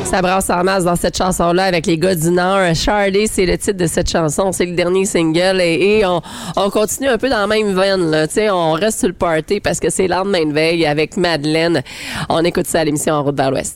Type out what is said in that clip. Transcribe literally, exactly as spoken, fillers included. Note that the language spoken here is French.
Ça brasse en masse dans cette chanson-là avec les gars du Nord. Charlie, c'est le titre de cette chanson. C'est le dernier single. Et, et on, on continue un peu dans la même veine. Là. T'sais, on reste sur le party parce que c'est le lendemain de veille avec Madeleine. On écoute ça à l'émission En route vers l'Ouest.